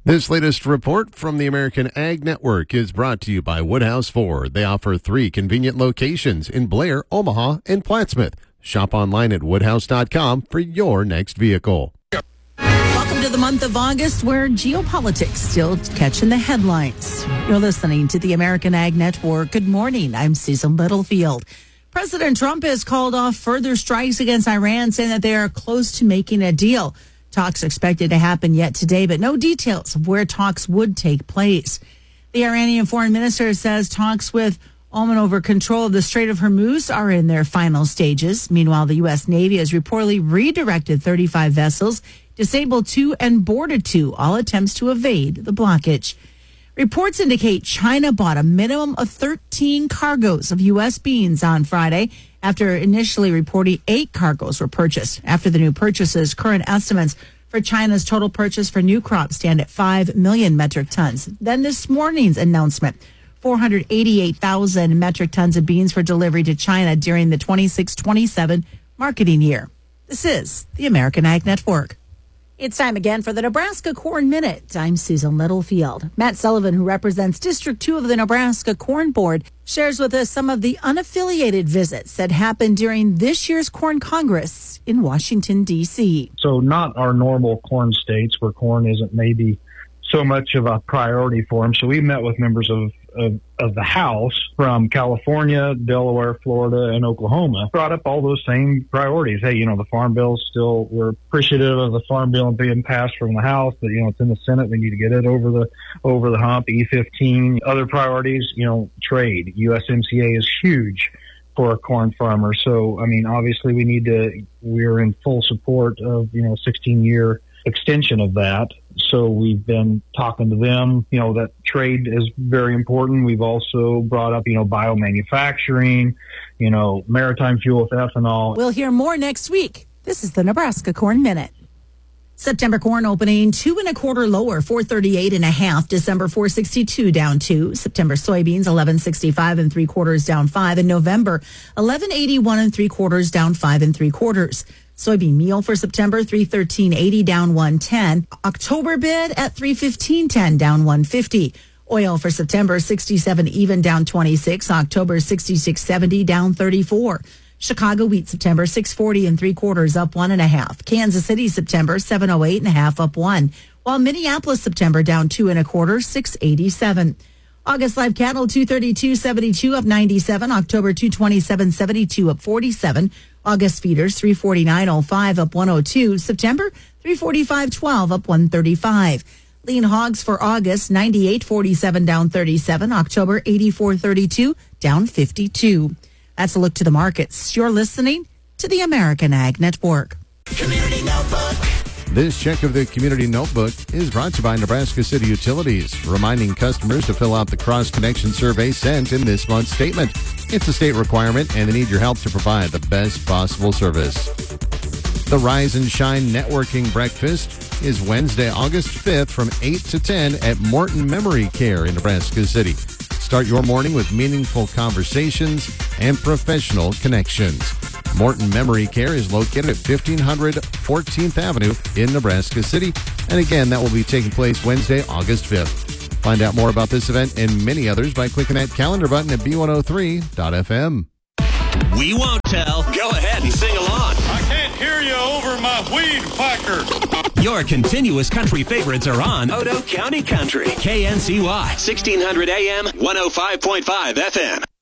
This latest report from the American Ag Network is brought to you by Woodhouse Ford. They offer 3 convenient locations in Blair, Omaha, and Plattsmouth. Shop online at woodhouse.com for your next vehicle. Welcome to the month of August, where geopolitics still catching the headlines. You're listening to the American Ag Network. Good morning. I'm Cecil Littlefield. President Trump has called off further strikes against Iran, saying that they are close to making a deal. Talks expected to happen yet today, but no details of where talks would take place. The Iranian foreign minister says talks with Oman over control of the Strait of Hormuz are in their final stages. Meanwhile, the U.S. Navy has reportedly redirected 35 vessels, disabled 2 and boarded 2, all attempts to evade the blockage. Reports indicate China bought a minimum of 13 cargoes of U.S. beans on Friday after initially reporting 8 cargoes were purchased. After the new purchases, current estimates for China's total purchase for new crops stand at 5 million metric tons. Then this morning's announcement, 488,000 metric tons of beans for delivery to China during the 26-27 marketing year. This is the American Ag Network. It's time again for the Nebraska Corn Minute. I'm Susan Littlefield. Matt Sullivan, who represents District 2 of the Nebraska Corn Board, shares with us some of the unaffiliated visits that happened during this year's Corn Congress in Washington, D.C. So not our normal corn states where corn isn't maybe so much of a priority for them. So we met with members of the House from California, Delaware, Florida, and Oklahoma. Brought up all those same priorities. Hey, the Farm Bill still, we're appreciative of the Farm Bill being passed from the House, but, it's in the Senate. We need to get it over the hump. E15, other priorities, trade. USMCA is huge for a corn farmer. So, obviously we're in full support of, 16-year extension of that. So we've been talking to them, that trade is very important. We've also brought up, biomanufacturing, maritime fuel with ethanol. We'll hear more next week. This is the Nebraska Corn Minute. September corn opening 2 1/4 lower, 438.5. December 462 down 2. September soybeans 1165 3/4 down 5. In November 1181 3/4 down 5 3/4. Soybean meal for September, 313.80 down 110. October bid at 315.10 down 150. Oil for September, 67 even down 26. October 66.70 down 34. Chicago wheat September, 640 3/4 up 1.5. Kansas City September, 708.5 up 1. While Minneapolis September down 2 1/4, 687. August live cattle 232.72 up 97. October 227.72 up 47. August feeders 349.05 up 102. September 345.12 up 135. Lean hogs for August 98.47 down 37. October 84.32 down 52. That's a look to the markets. You're listening to the American Ag Network. Community Notebook. This check of the Community Notebook is brought to you by Nebraska City Utilities, reminding customers to fill out the cross-connection survey sent in this month's statement. It's a state requirement, and they need your help to provide the best possible service. The Rise and Shine Networking Breakfast is Wednesday, August 5th from 8 to 10 at Morton Memory Care in Nebraska City. Start your morning with meaningful conversations and professional connections. Morton Memory Care is located at 1500 14th Avenue in Nebraska City. And again, that will be taking place Wednesday, August 5th. Find out more about this event and many others by clicking that calendar button at B103.fm. We won't tell. Go ahead and sing along. I can't hear you over my weed whacker. Your continuous country favorites are on Odo County Country. KNCY, 1600 AM, 105.5 FM.